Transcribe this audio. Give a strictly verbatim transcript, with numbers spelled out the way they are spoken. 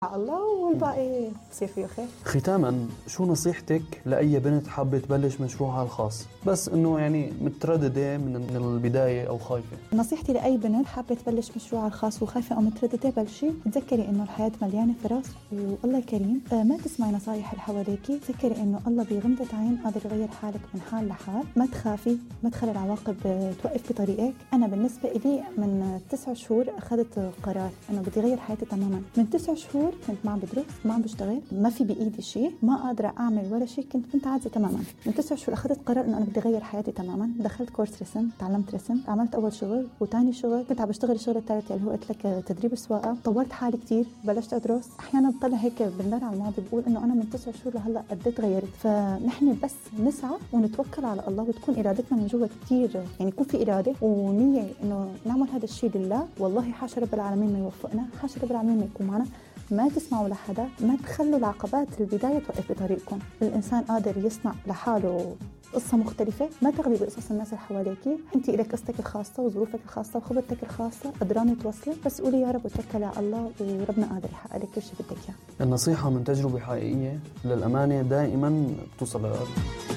الله والباقي بصير فيه خير. ختاما، شو نصيحتك لأي بنت حابة تبلش مشروعها الخاص بس إنه يعني مترددة من البداية أو خايفة؟ نصيحتي لأي بنت حابة تبلش مشروعها الخاص وخايفة أو مترددة، بلشي. تذكري إنه الحياة مليانة فرص والله كريم. ما تسمعي نصايح اللي حواليكي، تذكري إنه الله بغمضة عين قادر يغير حالك من حال لحال. ما تخافي، ما تخلي العواقب توقف بطريقك. أنا بالنسبة إلي من تسع شهور أخذت قرار إنه بدي غير حياتي تماما. من تسع شهور كنت ما عم بدرس، ما عم بشتغل، ما في بإيدي شيء، ما قادرة أعمل ولا شيء، كنت كنت عاجزة تماما. من تسع شهور أخذت قرار إنه أنا بدي غير حياتي تماما. دخلت كورس رسم، تعلمت رسم، عملت أول شغل وتاني شغل، كنت عم بشتغل الشغل الثالث اللي هو قلت لك تدريب السواقة. طورت حالي كتير، بلشت أدرس. أحيانا بطلع هيك بندر على الماضي بقول إنه أنا من تسع شهور لهلا قد ايه تغيرت. فنحن بس نسعى ونتوكل على الله وتكون إرادتنا من جوا كتير، يعني يكون في إرادة ونية إنه نعمل هذا الشيء لله. والله حاشا رب العالمين ما يوفقنا، حاشا رب العالمين ما يكون معنا. ما تسمعوا لحدا، ما تخلوا العقبات البداية توقف بطريقكم. الإنسان قادر يصنع لحاله قصة مختلفة. ما تغلي بقصص الناس اللي حواليكي، انت إلك قصتك الخاصة وظروفك الخاصة وخبرتك الخاصة، قدرانة توصلي. بس قولي يا رب وتوكلي على الله وربنا قادر يحقق لك كل شيء بدك اياه. النصيحة من تجربة حقيقية للأمانة دائما بتوصل للقلب.